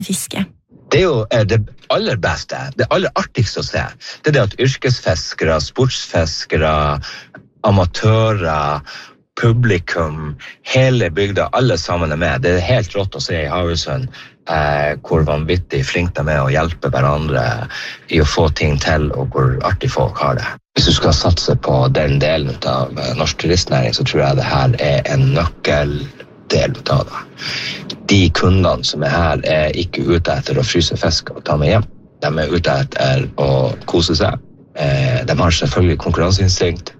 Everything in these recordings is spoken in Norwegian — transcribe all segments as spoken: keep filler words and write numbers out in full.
fiske? Det er jo det aller beste, det aller artigste å se. Det er det at yrkesfiskere, sportsfiskere, amatører, publikum, hele bygda, alle sammen er med. Det er helt rått å se i Havøysund eh, hvor vanvittig flink de er å hjelpe hverandre i å få ting til, og hvor artig folk har det. Hvis du skal satse på den delen av norsk turistnæring, så tror jeg det her er en nøkkeldel av det. De kundene som er her er ikke ute etter å fryse fisk og ta med hjem. De er ute etter å kose seg. Eh, de har selvfølgelig konkurranseinstinkt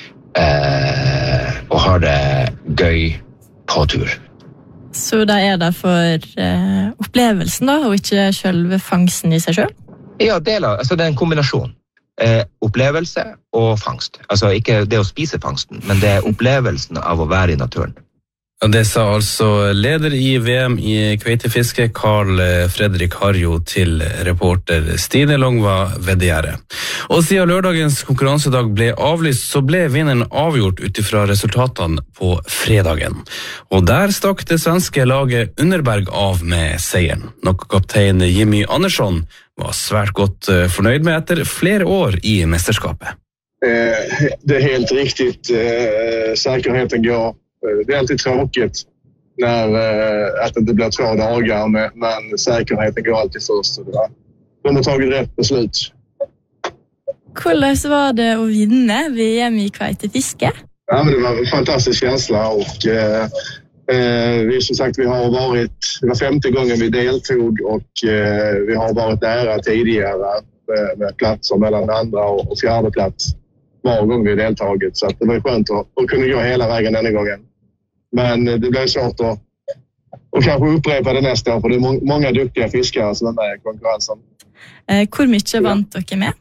eh, og har det gøy på tur. Så da er det for eh, opplevelsen da, og ikke selve fangsten i seg selv? Ja, deler, altså det er en kombinasjon. Eh, opplevelse og fangst. Altså ikke det å spise fangsten, men det er opplevelsen av å være i naturen. Det sa altså leder i V M i kveitefiske, Carl Fredrik Harjo, til reporter Stine Longva Veddiere. Og siden lørdagens konkurransedag ble avlyst, så ble vinneren avgjort utifra resultatene på fredagen. Og der stakk det svenske laget Underberg av med seieren, noe kaptein Jimmy Andersson var svært godt fornøyd med etter flere år i mesterskapet. Eh, det är helt riktigt, eh, säkerheten går. Det är alltid tråkigt när eh, att det inte blir två dagar, men, men säkerheten går alltid först. De har tagit rätt beslut. Hvordan var det å vinne V M i kveitefiske? Ja, men det var en fantastisk känsla och eh, eh, vi som sagt vi har varit det var femte gången vi deltog och eh, vi har varit nära tidigare med, med platser mellan andra och, och fjärde plats var gång vi deltagit, så att det var skönt att, att kunna gå hela vägen denna gången. Men det blev svårt att och kanske upprepa det nästa år, för det är må- många duktiga fiskare som är med i konkurrensen. Eh, hvor mye vant dere med?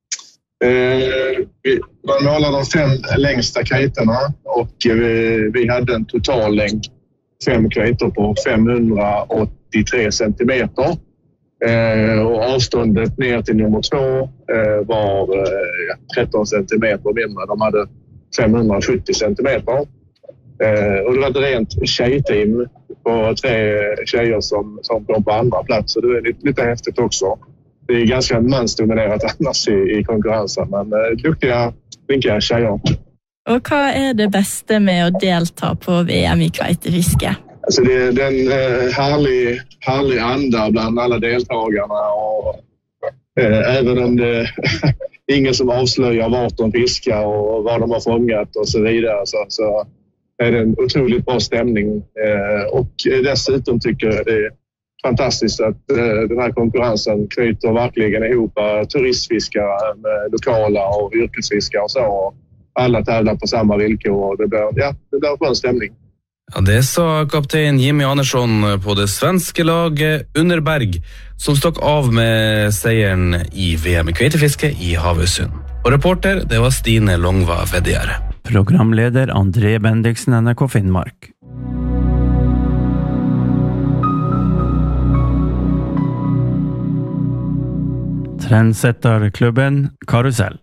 Eh, vi man målade de fem längsta kajterna och vi, vi hade en total längd fem kajter på femhundraåttiotre centimeter. Eh, och avståndet ner till nummer två eh, var eh, tretton centimeter mindre. De hade femhundrasjuttio centimeter. Eh, och det var ett rent tjejteam på tre tjejer som, som kom på andra plats. Så det är lite, lite häftigt också. Det är ganska mansdominerat annars i, i konkurrensen, men eh, duktiga, flinka tjejer. Og hva er det beste med å delta på V M i kveitefiske? Alltså det, det är en eh, härlig, härlig anda bland alla deltagarna, och eh, även om det är ingen som avslöjar vart de fiskar och vad de har fångat och så vidare, så, så är det en otroligt bra stämning. Eh, och dessutom tycker jag det är fantastiskt att eh, den här konkurrensen knyter verkligen ihop eh, turistfiskare med lokala och yrkesfiskare och så. Och alla tävlar på samma villkor, och det blir, ja, det blir en skön stämning. Ja, det sa kaptein Jimmy Andersson på det svenske laget Underberg, som stakk av med seieren i V M i kveitefiske i Havøysund. Og reporter, det var Stine Longva Veddiere. Programleder André Bendiksen, N R K Finnmark. Trendsetterklubben Karusell.